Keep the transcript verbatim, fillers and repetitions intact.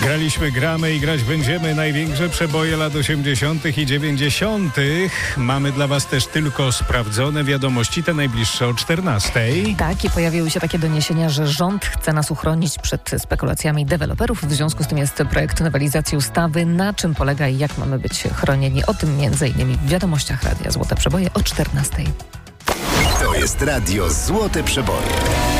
Graliśmy, gramy i grać będziemy największe przeboje lat osiemdziesiątych i dziewięćdziesiątych. Mamy dla Was też tylko sprawdzone wiadomości, te najbliższe o czternastej. Tak, i pojawiły się takie doniesienia, że rząd chce nas uchronić przed spekulacjami deweloperów. W związku z tym jest projekt nowelizacji ustawy. Na czym polega i jak mamy być chronieni? O tym między innymi w wiadomościach Radia Złote Przeboje o czternastej. To jest Radio Złote Przeboje.